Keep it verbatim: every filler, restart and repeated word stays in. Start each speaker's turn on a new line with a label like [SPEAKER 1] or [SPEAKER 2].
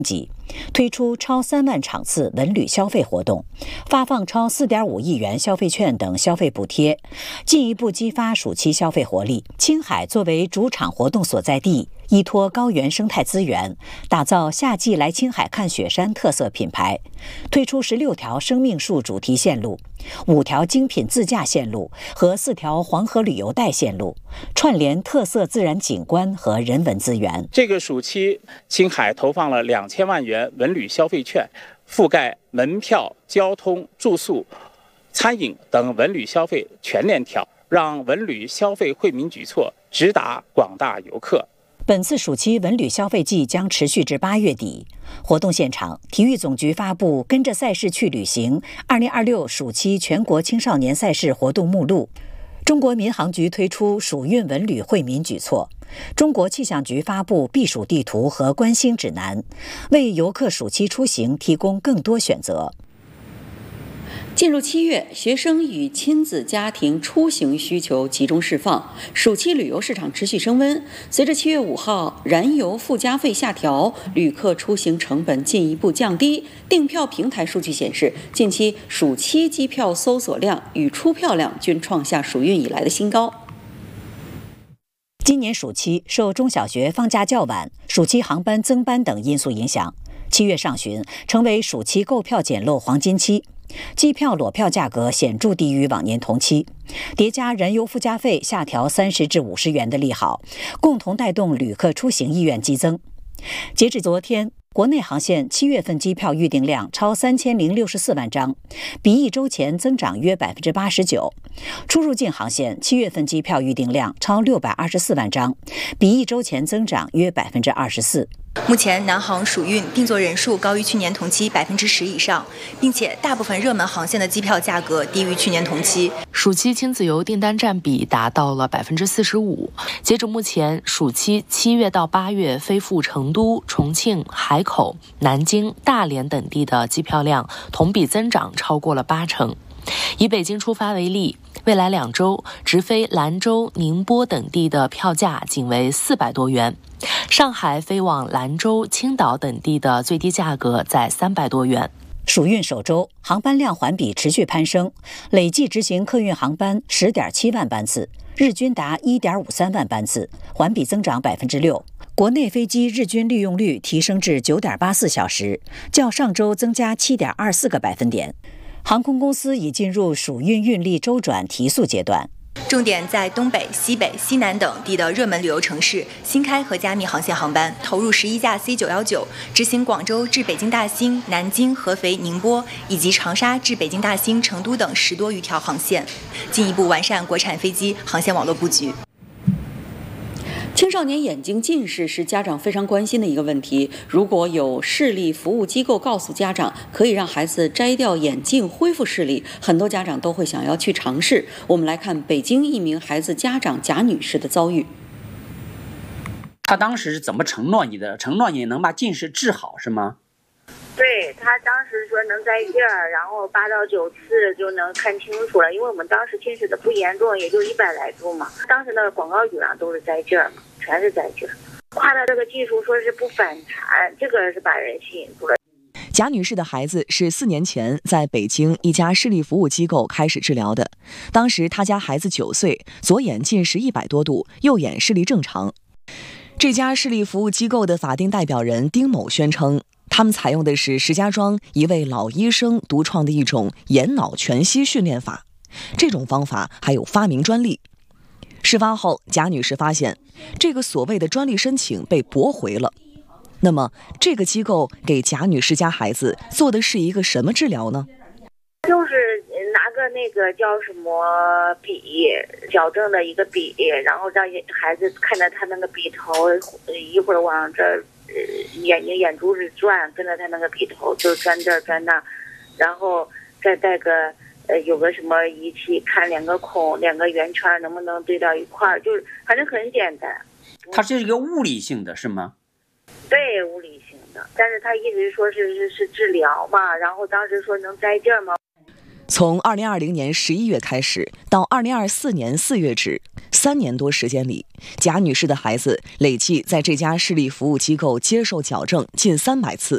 [SPEAKER 1] 级，推出超三万场次文旅消费活动，发放超四点五亿元消费券等消费补贴，进一步激发暑期消费活力。青海作为主场活动所在地，依托高原生态资源，打造夏季来青海看雪山特色品牌，推出十六条生命树主题线路、五条精品自驾线路和四条黄河旅游带线路，串联特色自然景观和人文资源。
[SPEAKER 2] 这个暑期，青海投放了两千万元文旅消费券，覆盖门票、交通、住宿、餐饮等文旅消费全链条，让文旅消费惠民举措直达广大游客。
[SPEAKER 1] 本次暑期文旅消费季将持续至八月底。活动现场，体育总局发布《跟着赛事去旅行》二零二六暑期全国青少年赛事活动目录。中国民航局推出暑运文旅惠民举措。中国气象局发布避暑地图和观星指南，为游客暑期出行提供更多选择。
[SPEAKER 3] 进入七月，学生与亲子家庭出行需求集中释放，暑期旅游市场持续升温。随着七月五号燃油附加费下调，旅客出行成本进一步降低。订票平台数据显示，近期暑期机票搜索量与出票量均创下暑运以来的新高。
[SPEAKER 1] 今年暑期受中小学放假较晚、暑期航班增班等因素影响，七月上旬成为暑期购票捡漏黄金期。机票裸票价格显著低于往年同期，叠加燃油附加费下调三十至五十元的利好，共同带动旅客出行意愿激增。截至昨天，国内航线七月份机票预订量超三千零六十四万张，比一周前增长约百分之八十九。出入境航线七月份机票预订量超六百二十四万张，比一周前增长约百分之二十四。
[SPEAKER 4] 目前南航暑运订座人数高于去年同期百分之十以上，并且大部分热门航线的机票价格低于去年同期。
[SPEAKER 5] 暑期亲子游订单占比达到了百分之四十五。截止目前，暑期七月到八月飞赴成都、重庆、海口、南京、大连等地的机票量同比增长超过了八成。以北京出发为例，未来两周直飞兰州、宁波等地的票价仅为四百多元。上海飞往兰州、青岛等地的最低价格在三百多元。
[SPEAKER 1] 暑运首周，航班量环比持续攀升，累计执行客运航班十点七万班次，日均达一点五三万班次，环比增长百分之六。国内飞机日均利用率提升至九点八四小时，较上周增加七点二四个百分点。航空公司已进入暑运运力周转提速阶段。
[SPEAKER 4] 重点在东北、西北、西南等地的热门旅游城市新开和加密航线航班，投入十一架 C 九一九，执行广州至北京大兴、南京、合肥、宁波以及长沙至北京大兴、成都等十多余条航线，进一步完善国产飞机航线网络布局。
[SPEAKER 3] 青少年眼睛近视是家长非常关心的一个问题。如果有视力服务机构告诉家长可以让孩子摘掉眼镜恢复视力，很多家长都会想要去尝试。我们来看北京一名孩子家长贾女士的遭遇。
[SPEAKER 6] 他当时是怎么承诺你的？承诺你能把近视治好是吗？
[SPEAKER 7] 对，他当时说能摘镜儿，然后八到九次就能看清楚了，因为我们当时近视的不严重，也就一百来度嘛。当时那个广告语上都是摘镜儿嘛，全是摘镜儿。夸他这个技术说是不反弹，这个是把人吸引住了。
[SPEAKER 8] 贾女士的孩子是四年前在北京一家视力服务机构开始治疗的，当时他家孩子九岁，左眼近视一百多度，右眼视力正常。这家视力服务机构的法定代表人丁某宣称，他们采用的是石家庄一位老医生独创的一种眼脑全息训练法，这种方法还有发明专利。事发后，贾女士发现这个所谓的专利申请被驳回了。那么这个机构给贾女士家孩子做的是一个什么治疗呢？
[SPEAKER 7] 就是拿个那个叫什么笔，矫正的一个笔，然后让孩子看着他那个笔头一会儿往这眼睛眼珠子转，跟着他那个笔头就转这转那，然后再带个呃有个什么仪器看两个孔两个圆圈能不能对到一块儿，就是反正很简单。
[SPEAKER 6] 它是一个物理性的是吗？
[SPEAKER 7] 对，物理性的，但是他一直说是是是治疗嘛，然后当时说能摘镜嘛。
[SPEAKER 8] 从二零二零年十一月开始到二零二四年四月止，三年多时间里，贾女士的孩子累计在这家视力服务机构接受矫正近三百次。